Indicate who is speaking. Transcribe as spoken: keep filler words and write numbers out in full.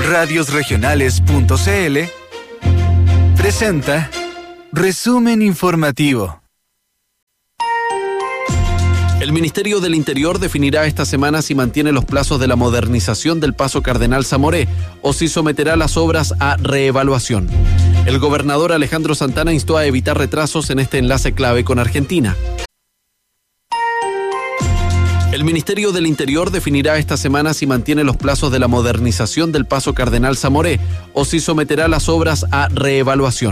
Speaker 1: radios regionales punto c l presenta Resumen Informativo.
Speaker 2: El Ministerio del Interior definirá esta semana si mantiene los plazos de la modernización del Paso Cardenal Zamoré o si someterá las obras a reevaluación. El gobernador Alejandro Santana instó a evitar retrasos en este enlace clave con Argentina. El Ministerio del Interior definirá esta semana si mantiene los plazos de la modernización del Paso Cardenal Zamoré o si someterá las obras a reevaluación.